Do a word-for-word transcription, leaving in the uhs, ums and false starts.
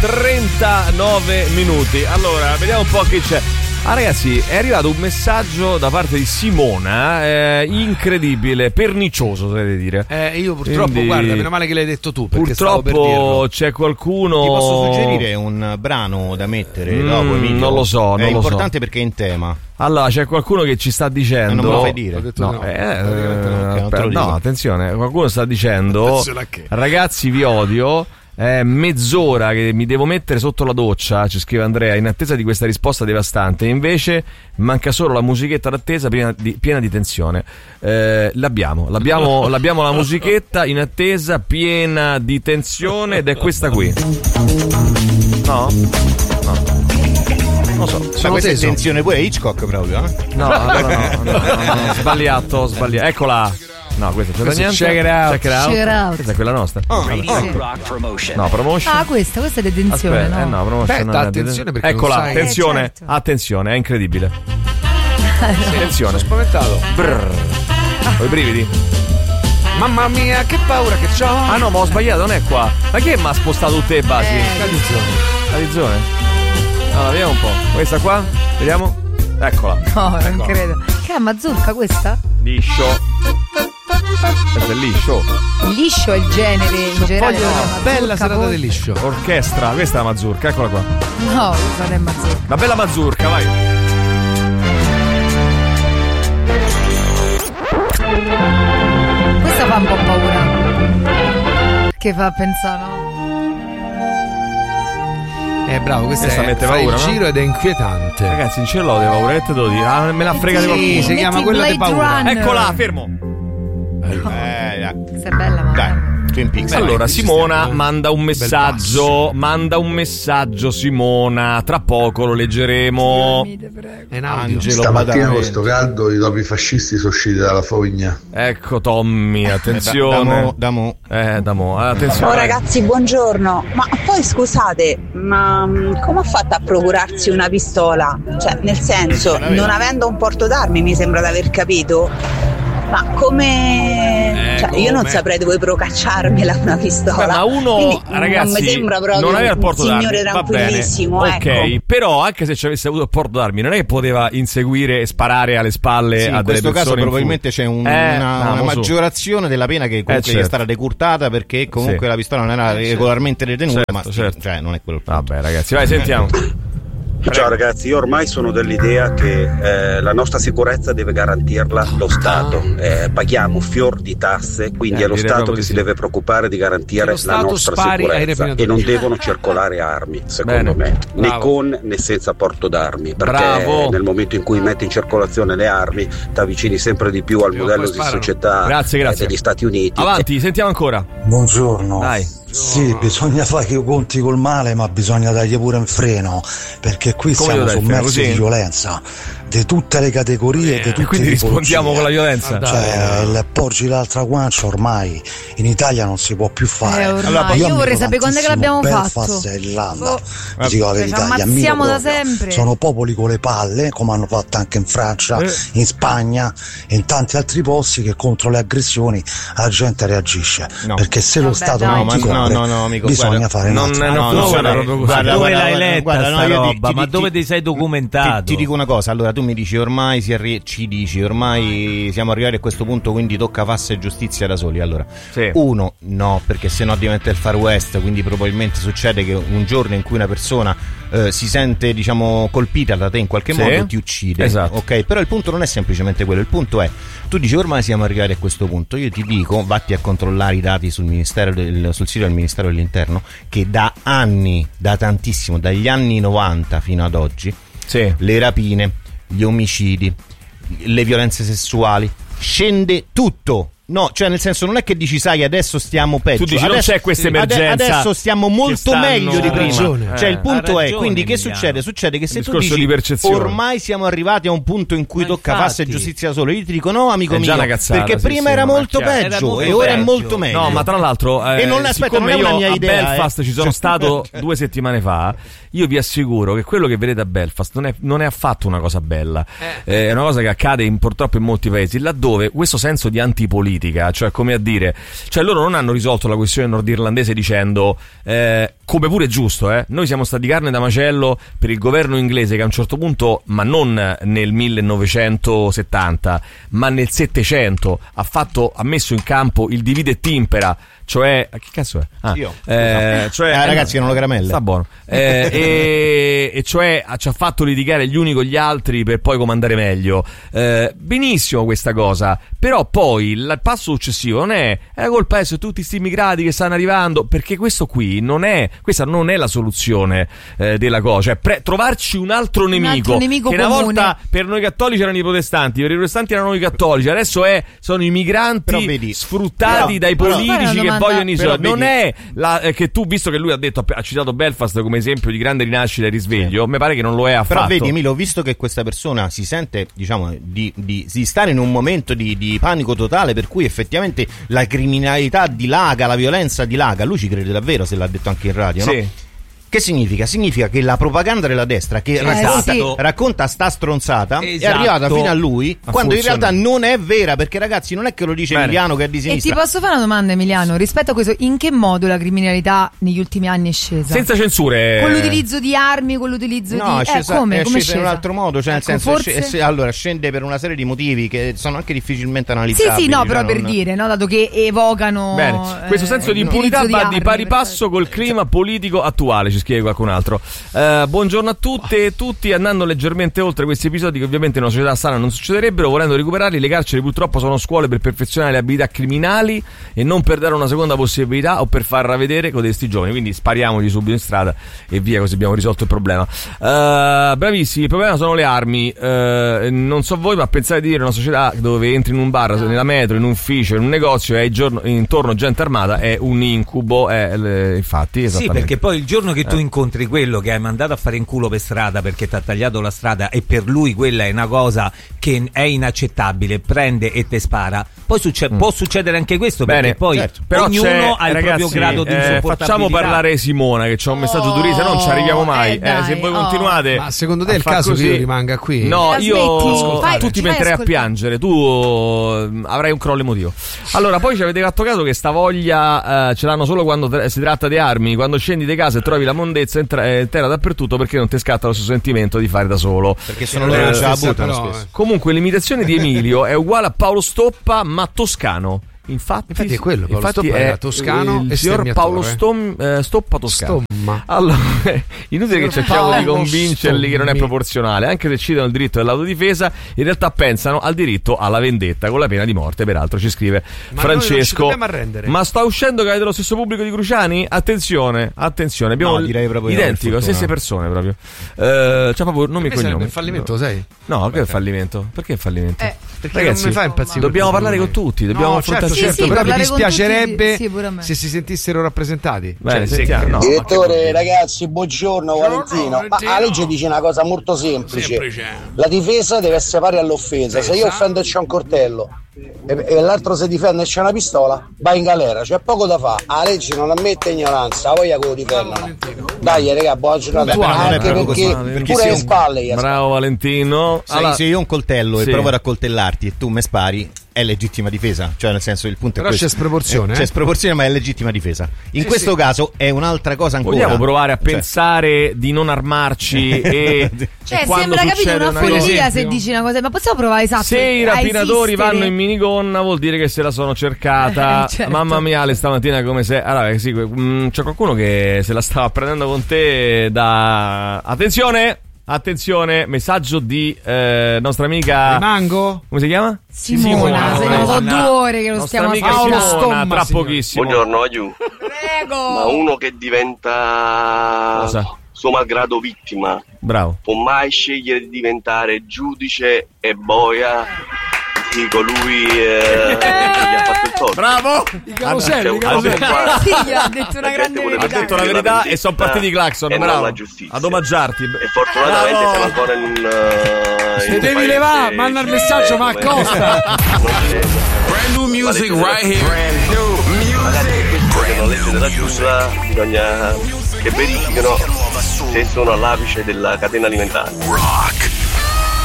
trentanove minuti. Allora, vediamo un po' che c'è. Ah ragazzi, è arrivato un messaggio da parte di Simona, eh, incredibile, pernicioso dovrete dire. Eh, io purtroppo, Quindi, guarda, meno male che l'hai detto tu, perché purtroppo stavo per dirlo. c'è qualcuno. Ti posso suggerire un brano da mettere Mm, dopo, Emilio? non lo so, non è lo importante so. perché è in tema. Allora, c'è qualcuno che ci sta dicendo. Eh, non me lo fai dire. Ho detto No, no. eh, Praticamente no. eh, Ok, non te lo no, dico. attenzione, qualcuno sta dicendo: Attenzione a che? ragazzi, vi odio. È mezz'ora che mi devo mettere sotto la doccia, ci scrive Andrea, in attesa di questa risposta devastante. Invece manca solo la musichetta d'attesa piena di, piena di tensione. Eh, l'abbiamo, l'abbiamo, l'abbiamo la musichetta in attesa piena di tensione ed è questa qui. No? No. Non lo so. Ma questa è tensione pure Hitchcock proprio, eh? No, allora no, no, no, no, sbagliato, sbagliato. Eccola. No, questa c'è da niente. Check it out. Check it out. Check it out. Questa è quella nostra. Oh, Vabbè. Sì. No, promotion. Ah, questa, questa è detenzione, Aspetta, no? eh no, promotion Beh, non dà è attenzione perché eccola, non sai. attenzione, Eh, certo. attenzione, è incredibile. Attenzione. Sono spaventato. Brrr. Ho i brividi. Mamma mia, che paura che c'ho. Ah no, ma ho sbagliato, non è qua. Ma chi è mi ha spostato tutte le basi? Eh, Calizzone. Allora, vediamo un po'. Questa qua, vediamo. Eccola. No, non credo. Che è mazurka questa? Liscio. Questo è liscio. Liscio è il genere in generale. Voglio no, una mazurka bella serata poi- del liscio. Orchestra, questa è la mazurka, eccola qua. No, questa non è mazurka. La bella mazurka, vai. Questa fa un po' paura. Che fa pensare, no? Eh, bravo, questa, Questa è, mette fa paura, il no? giro ed è inquietante. Ragazzi, non ce l'ho di paura, che te devo dire? Ah, me la fregate Sì, qualcuno. si chiama Metti quella di Blade paura. Runner. Eccola, fermo. Eh, dai. Questa è bella, ma Dai, Twin Peaks. Allora, ci Simona stiamo, eh. manda un messaggio. Manda un messaggio, Simona. Tra poco lo leggeremo. È in audio. Angelo Stamattina con Badalamenti. sto caldo i topi fascisti sono usciti dalla fogna. Ecco, Tommy, Eh, da- attenzione. damo- damo- Eh, damo, attenzione. Oh ragazzi, buongiorno. Ma poi scusate, ma mm, come ha fatto a procurarsi una pistola? Cioè, nel senso, non avendo un porto d'armi, mi sembra di aver capito. Ma come... Eh, cioè, io non come? saprei dove procacciarmela una pistola. Beh, ma uno, Quindi, ragazzi, non mi sembra proprio non aveva il un porto signore d'armi, va bene. tranquillissimo, Ok, ecco. però anche se ci avesse avuto il porto d'armi, non è che poteva inseguire e sparare alle spalle Sì, a in delle questo caso persone in probabilmente fuga. c'è un- Eh, una, una andiamo su. maggiorazione della pena che comunque Eh, gli è certo. stata decurtata perché comunque Sì. la pistola non era regolarmente detenuta, Certo, ma sì, certo. cioè, non è quello il punto. Vabbè, ragazzi, vai, sentiamo. Ciao ragazzi, io ormai sono dell'idea che eh, la nostra sicurezza deve garantirla lo Stato. Eh, paghiamo fior di tasse, quindi Eh, è lo direi Stato proprio che di si sì. deve preoccupare di Che garantire lo la Stato nostra spari ai sicurezza rapinatori. e non devono circolare armi, secondo Bene. me, né Bravo. con né senza porto d'armi, perché Bravo. nel momento in cui metti in circolazione le armi ti avvicini sempre di più al Prima o modello poi di sparano. società Grazie, eh, grazie. degli Stati Uniti. Avanti, sentiamo ancora. Buongiorno. Dai. Sì, bisogna fare i conti col male, ma bisogna dargli pure un freno, perché qui Come siamo lo dai il freno, sommersi così? di violenza di tutte le categorie, di E tutte quindi le rispondiamo tipologie. con la violenza. Ah, Cioè, il porgi l'altra guancia ormai in Italia non si può più fare. Eh, ormai. Allora, Io ammiro vorrei sapere quando è che l'abbiamo tantissimo fatto. Belfast e Irlanda. Boh. Vi dico la Ci verità, li ammazziamo ammiro da proprio. sempre. Sono popoli con le palle, come hanno fatto anche in Francia, Eh. in Spagna e in tanti altri posti, che contro le aggressioni la gente reagisce. No. Perché se lo Vabbè, Stato dai. non No, ma ti no, copre, no, no, amico, bisogna guarda, fare non- un'altra. non No, no, funziona guarda, proprio così. guarda, Dove guarda, l'hai guarda, letta guarda, sta no, io ti- roba? ti- Ma ti- dove ti sei documentato? Ti, ti dico una cosa, allora tu mi dici ormai si arri- ci dici ormai siamo arrivati a questo punto, quindi tocca farsi giustizia da soli. Allora, Sì. uno, no, perché sennò diventa il Far West, quindi probabilmente succede che un giorno in cui una persona eh, si sente, diciamo, colpita da te in qualche Sì. modo, ti uccide. Esatto. Ok, però il punto non è semplicemente quello, il punto è, tu dici ormai siamo arrivati a questo punto, io ti dico, vatti a controllare i dati sul Ministero del, sul sito del Ministero dell'Interno, che da anni, da tantissimo, dagli anni novanta fino ad oggi, Sì. le rapine, gli omicidi, le violenze sessuali, scende tutto. No, cioè nel senso non è che dici sai adesso stiamo peggio. Tu dici, non adesso, c'è questa ade- emergenza Adesso stiamo molto stanno- meglio di Ha prima. ragione. Cioè Eh. il punto Ha è, ragione, quindi che Emiliano. succede? Succede che se Il tu discorso dici di percezione. ormai siamo arrivati a un punto in cui Ma tocca infatti. farsi giustizia da solo, io ti dico no amico È già mio, una cazzata, perché sì, prima sì, era ma molto chiaro. peggio Era molto e ora è peggio. molto meglio. No, ma tra l'altro, eh, E non- aspetta, siccome non è una io mia a idea, Belfast eh. ci sono stato due settimane fa, io vi assicuro che quello che vedete a Belfast non è, non è affatto una cosa bella. Eh, è una cosa che accade in, purtroppo in molti paesi, laddove questo senso di antipolitica, cioè come a dire, cioè loro non hanno risolto la questione nordirlandese dicendo eh, come pure è giusto, eh. Noi siamo stati carne da macello per il governo inglese che a un certo punto, ma non nel millenovecentosettanta, ma nel settecento, ha fatto, ha messo in campo il divide et impera, cioè che cazzo è? Ah, Io. eh, cioè, eh, ragazzi, erano le caramelle. Sta buono. Eh, e, e cioè ci ha fatto litigare gli uni con gli altri per poi comandare meglio. Eh, benissimo questa cosa, però poi il passo successivo non è è la colpa adesso di tutti sti immigrati che stanno arrivando, perché questo qui non è, questa non è la soluzione eh, della cosa, cioè pre- trovarci un altro nemico, un altro nemico che una comune. volta per noi cattolici erano i protestanti, per i protestanti erano i cattolici, adesso è sono i migranti vedi, sfruttati però, dai però, politici che vogliono i però soldi. Non vedi, è la, eh, che tu, visto che lui ha detto, ha citato Belfast come esempio di grande rinascita e risveglio, mi pare che non lo è affatto. Però vedi Emilio, visto che questa persona si sente, diciamo, di, di, di stare in un momento di, di panico totale, per cui effettivamente la criminalità dilaga, la violenza dilaga, lui ci crede davvero, se l'ha detto anche in radio, sì. no? Che significa? Significa che la propaganda della destra che Eh, racconta, sì. racconta sta stronzata Esatto. è arrivata fino a lui, Ma quando in funziona. realtà non è vera, perché ragazzi non è che lo dice Bene. Emiliano che è di E ti sinistra. posso fare una domanda, Emiliano, rispetto a questo, in che modo la criminalità negli ultimi anni è scesa? Senza censure. Con l'utilizzo di armi, con l'utilizzo No, di... è scesa, eh, come? è come scesa in un altro modo, cioè nel Ecco, senso forse... è sc- allora scende per una serie di motivi che sono anche difficilmente Sì, analizzabili. sì, no, cioè però per non- dire, no, dato che evocano... Bene, questo eh, senso di l'utilizzo impunità va di armi, pari per- passo col clima politico attuale, ci scrive qualcun altro. Eh, buongiorno a tutte e tutti, andando leggermente oltre questi episodi che ovviamente in una società sana non succederebbero, volendo recuperarli, le carceri purtroppo sono scuole per perfezionare le abilità criminali e non per dare una seconda possibilità o per far ravedere codesti giovani, quindi spariamogli subito in strada e via, così abbiamo risolto il problema. Eh, bravissimi, il problema sono le armi. Eh, non so voi, ma pensate di dire una società dove entri in un bar, nella metro, in un ufficio, in un negozio e hai giorno, intorno gente armata è un incubo, è, le, infatti, Sì, esattamente. perché poi il giorno che tu Eh. incontri quello che hai mandato a fare in culo per strada perché ti ha tagliato la strada e per lui quella è una cosa che è inaccettabile, prende e te spara, poi succe- Mm. può succedere anche questo, perché Bene, poi certo. Però ognuno c'è, ha il ragazzi, proprio grado di eh, insopportabilità. facciamo parlare Simona che c'ha un messaggio Oh, durissimo, se non ci arriviamo mai. eh, dai, se voi oh. continuate, Ma secondo te a è il far caso così- che io rimanga qui? No, La io smetti? Fai- tu ti ci fai metterei a ascoltare. piangere, tu eh, avrai un crollo emotivo. Allora, poi ci avete fatto caso che sta voglia eh, ce l'hanno solo quando tra- si tratta di armi, quando scendi di casa e trovi la mondezza in tra- eh, terra dappertutto, perché non ti scatta lo stesso sentimento di fare da solo. Perché sono loro Eh, che ce la sì, buttano però, spesso. eh. Comunque l'imitazione di Emilio è uguale a Paolo Stoppa, ma toscano. Infatti, Infatti è quello, Paolo infatti Stoppa è era toscano il e signor stemmiatore. Paolo Stom- eh, Stoppa toscano. Stomma. Allora, inutile che cerchiamo di Paolo convincerli che non è Stommi. proporzionale, anche se citano il diritto dell'autodifesa, in realtà pensano al diritto alla vendetta con la pena di morte, peraltro ci scrive Ma noi non ci Francesco. dobbiamo arrendere. Ma sta uscendo che avete lo stesso pubblico di Cruciani? Attenzione, attenzione, abbiamo No, direi proprio di no, identico, per fortuna. stesse persone proprio. Eh, c'ha proprio nomi e Per me sarebbe cognomi. un fallimento, lo sai? No, che è fallimento? Perché è fallimento? Eh, Perché Ragazzi, non mi fa impazzire. dobbiamo questo parlare con secondo me. tutti, dobbiamo no, affrontare certo, Sì, certo, sì, però mi parlare con dispiacerebbe tutti, sì, pure a me. se si sentissero rappresentati. Bene, Cioè, sentiamo. No, Direttore, ragazzi, buongiorno Valentino. Ma la legge dice una cosa molto semplice. La difesa deve essere pari all'offesa. Se io offendo e c'è un coltello e, e l'altro si difende e c'è una pistola, va in galera. C'è poco da fare. La legge non ammette ignoranza, la voglia che lo difendono. Dai, raga, buona giornata. Beh, però non è Anche proprio perché così, perché pure se le un- spalle. gli Bravo Valentino. Sai, Allora- se io ho un coltello Sì. e provo ad accoltellarti e tu mi spari, è legittima difesa. Cioè, nel senso, il punto è Però questo. c'è sproporzione, Eh, eh? C'è sproporzione, ma è legittima difesa. In Sì, questo sì. caso è un'altra cosa ancora. Vogliamo provare a Cioè, pensare di non armarci e, Cioè, e quando sembra capito succede una cosa- follia se dici una cosa, ma possiamo provare esatto Se i a rapinatori esistere? vanno in minigonna vuol dire che se la sono cercata. Eh, certo. Mamma mia, Ale, stamattina come se. Allora, sì, mm, c'è qualcuno che se la stava prendendo con te da. Attenzione! Attenzione, messaggio di eh, nostra amica. Rimango? Come si chiama? Simona, se no, sono due ore che lo Nostra stiamo amica Paolo aspettando. Simona, Stomma, tra signore. pochissimo. Buongiorno, aiù. Prego. Ma uno che diventa Cosa? suo malgrado vittima Bravo. può mai scegliere di diventare giudice e boia di colui eh, che gli ha fatto il torto? Bravo! I caroselli, i C'è un caroselli. qua- Sì, ha detto una la gente grande vuole Ha verità. detto la verità e sono partiti i clacson. e non Bravo. la giustizia. Ad omaggiarti. E fortunatamente Bravo. siamo ancora in un uh, Se in un devi paese levare, manda il messaggio, ma come- accosta. Non c'è. Brand new music right here. Brand new Magari per la legge della giungla bisogna che verificano se sono all'apice della catena alimentare. rock.